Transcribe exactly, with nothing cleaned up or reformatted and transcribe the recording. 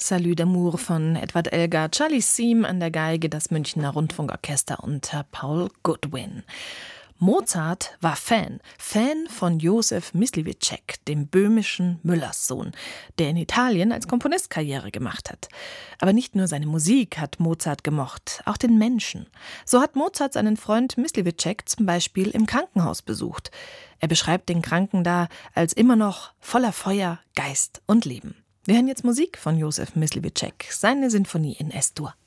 Salut d'amour von Edward Elgar, Charlie Siem an der Geige, das Münchner Rundfunkorchester unter Paul Goodwin. Mozart war Fan, Fan von Josef Mysliveček, dem böhmischen Müllerssohn, der in Italien als Komponist Karriere gemacht hat. Aber nicht nur seine Musik hat Mozart gemocht, auch den Menschen. So hat Mozart seinen Freund Mysliveček zum Beispiel im Krankenhaus besucht. Er beschreibt den Kranken da als immer noch voller Feuer, Geist und Leben. Wir hören jetzt Musik von Josef Mysliveček, seine Sinfonie in Es-Dur.